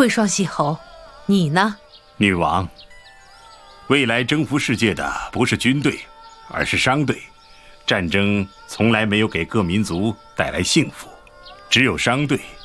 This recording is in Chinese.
会双喜侯，你呢？ 女王，未来征服世界的不是军队，而是商队。战争从来没有给各民族带来幸福，只有商队